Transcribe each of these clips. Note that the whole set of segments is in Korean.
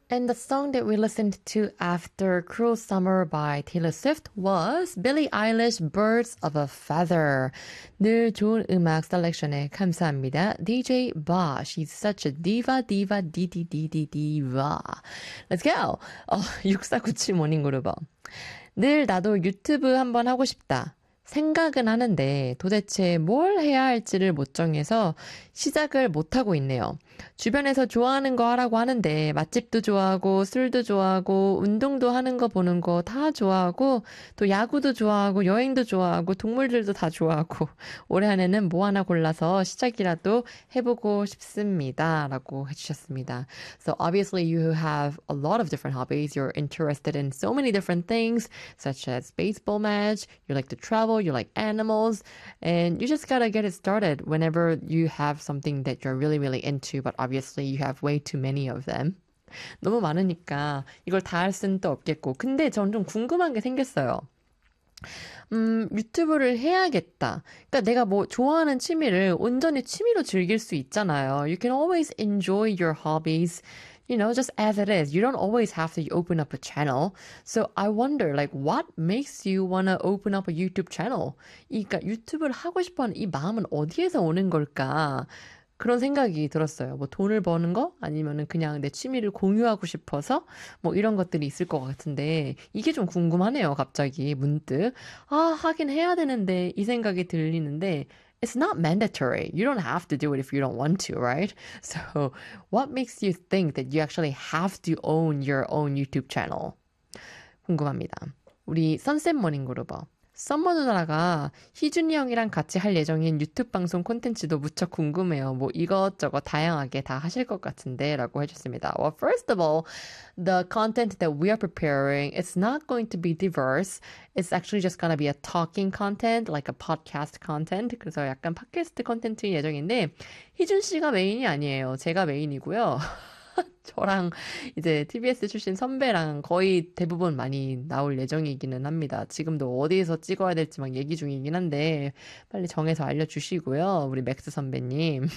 And the song that we listened to after Cruel Summer by Taylor Swift was Billie Eilish, Birds of a Feather. 늘 좋은 음악 셀렉션에 감사합니다. DJ Ba, she's such a diva, diva, diva. Let's go! 6497 모닝그룹. 늘 나도 유튜브 한번 하고 싶다. 생각은 하는데 도대체 뭘 해야 할지를 못 정해서 시작을 못하고 있네요. 주변에서 좋아하는 거 하라고 하는데 맛집도 좋아하고 술도 좋아하고 운동도 하는 거 보는 거 다 좋아하고 또 야구도 좋아하고 여행도 좋아하고 동물들도 다 좋아하고 올해 안에는 뭐 하나 골라서 시작이라도 해보고 싶습니다. 라고 해주셨습니다. So obviously you have a lot of different hobbies. You're interested in so many different things such as baseball match, you like to travel, you like animals, and you just gotta get it started whenever you have something that you're really, really into, but obviously you have way too many of them. 너무 많으니까 이걸 다 할 수는 또 없겠고. 근데 전 좀 궁금한 게 생겼어요. 유튜브를 해야겠다. 그러니까 내가 뭐 좋아하는 취미를 온전히 취미로 즐길 수 있잖아요. You can always enjoy your hobbies, you know, just as it is. You don't always have to open up a channel. So I wonder, like, what makes you want to open up a YouTube channel? 그러니까 유튜브를 하고 싶어하는 이 마음은 어디에서 오는 걸까? 그런 생각이 들었어요. 뭐 돈을 버는 거? 아니면은 그냥 내 취미를 공유하고 싶어서? 뭐 이런 것들이 있을 것 같은데 이게 좀 궁금하네요. 갑자기 문득. 하긴 해야 되는데 이 생각이 들리는데 It's not mandatory. You don't have to do it if you don't want to, right? So what makes you think that you actually have to own your own YouTube channel? 궁금합니다. 우리 선셋 모닝 그루버. 썸머 누나가 희준이 형이랑 같이 할 예정인 유튜브 방송 콘텐츠도 무척 궁금해요. 뭐 이것저것 다양하게 다 하실 것 같은데 라고 해줬습니다. Well, first of all, the content that we are preparing, it's not going to be diverse. It's actually just gonna be a talking content, like a podcast content. 그래서 약간 팟캐스트 콘텐츠 예정인데 희준 씨가 메인이 아니에요. 제가 메인이고요. 저랑 이제 TBS 출신 선배랑 거의 대부분 많이 나올 예정이기는 합니다. 지금도 어디에서 찍어야 될지 막 얘기 중이긴 한데 빨리 정해서 알려주시고요. 우리 맥스 선배님.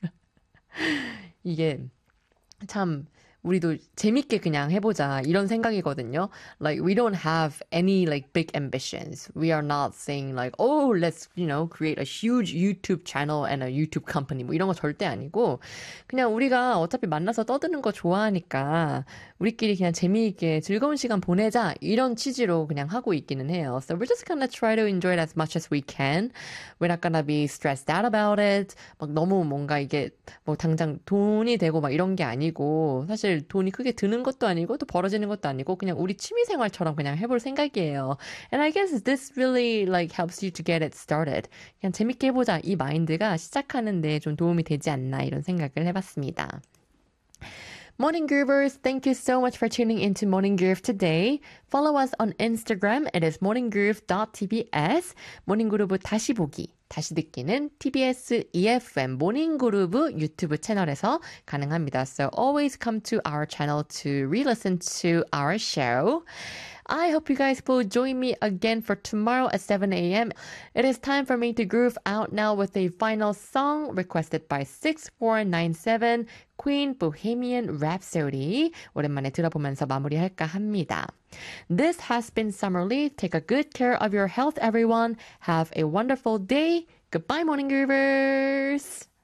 이게 참 우리도 재밌게 그냥 해보자 이런 생각이거든요. Like we don't have any like big ambitions. We are not saying like oh let's you know create a huge YouTube channel and a YouTube company 뭐 이런 거 절대 아니고 그냥 우리가 어차피 만나서 떠드는 거 좋아하니까 우리끼리 그냥 재미있게 즐거운 시간 보내자 이런 취지로 그냥 하고 있기는 해요. So we're just gonna try to enjoy it as much as we can. We're not gonna be stressed out about it. 막 너무 뭔가 이게 뭐 당장 돈이 되고 막 이런 게 아니고 사실 돈이 크게 드는 것도 아니고 또 벌어지는 것도 아니고 그냥 우리 취미 생활처럼 그냥 해볼 생각이에요. And I guess this really like helps you to get it started. 그냥 재밌게 해보자 이 마인드가 시작하는데 좀 도움이 되지 않나 이런 생각을 해봤습니다. Morning Groovers, thank you so much for tuning into Morning Groove today. Follow us on Instagram. It is morninggroove.tbs. 모닝그루브 다시 보기, 다시 듣기는 TBS EFM 모닝그루브 유튜브 채널에서 가능합니다. So always come to our channel to re-listen to our show. I hope you guys will join me again for tomorrow at 7 a.m. It is time for me to groove out now with a final song requested by 6497 Queen Bohemian Rhapsody. 오랜만에 들어보면서 마무리할까 합니다. This has been Summer Lee. Take a good care of your health, everyone. Have a wonderful day. Goodbye, Morning Groovers.